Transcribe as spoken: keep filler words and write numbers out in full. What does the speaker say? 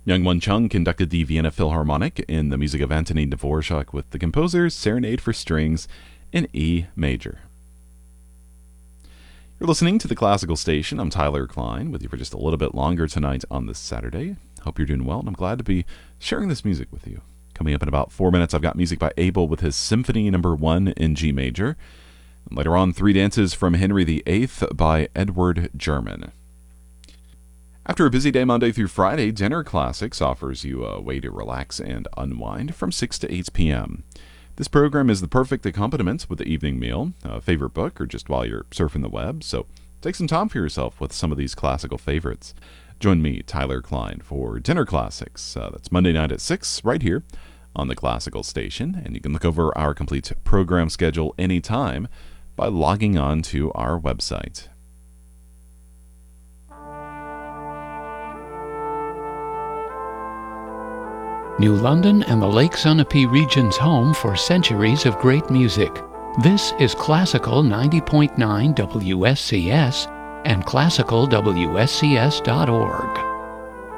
Young Mun Chung conducted the Vienna Philharmonic in the music of Antoni Dvorak with the composer's Serenade for Strings in E major. You're listening to the Classical Station. I'm Tyler Klein with you for just a little bit longer tonight on this Saturday. Hope you're doing well, and I'm glad to be sharing this music with you. Coming up in about four minutes, I've got music by Abel with his Symphony Number One in G major. And later on, three dances from Henry the Eighth by Edward German. After a busy day Monday through Friday, Dinner Classics offers you a way to relax and unwind from six to eight p.m. This program is the perfect accompaniment with the evening meal, a favorite book, or just while you're surfing the web, so take some time for yourself with some of these classical favorites. Join me, Tyler Klein, for Dinner Classics. Uh, that's Monday night at six, right here on the Classical Station, and you can look over our complete program schedule anytime by logging on to our website. New London and the Lake Sunapee region's home for centuries of great music. This is Classical ninety point nine W S C S and classical W S C S dot org.